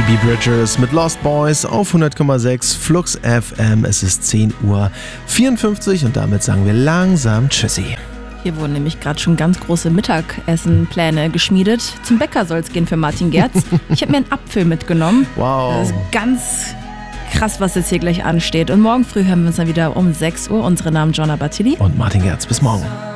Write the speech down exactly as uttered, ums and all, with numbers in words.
Phoebe Bridgers mit Lost Boys auf hundert Komma sechs Flux F M. Es ist zehn Uhr vierundfünfzig und damit sagen wir langsam Tschüssi. Hier wurden nämlich gerade schon ganz große Mittagessenpläne geschmiedet. Zum Bäcker soll es gehen für Martin Gerz. Ich habe mir einen Apfel mitgenommen. Wow. Das ist ganz krass, was jetzt hier gleich ansteht. Und morgen früh hören wir uns dann wieder um sechs Uhr. Unsere Namen Jonna Bartilli und Martin Gerz. Bis morgen.